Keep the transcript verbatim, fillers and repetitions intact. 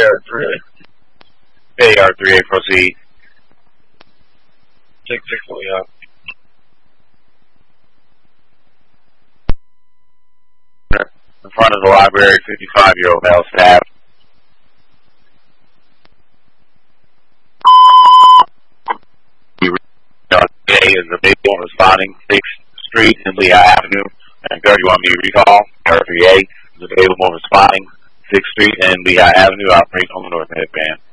R three. A R three A, proceed. six six fully up. In front of the library, fifty-five-year-old male stabbed. A is the big one responding, sixth Street and Lehigh Avenue. And thirty-one B recall, R three A is available responding, sixth Street and Lehigh Avenue, operate on the North Headband.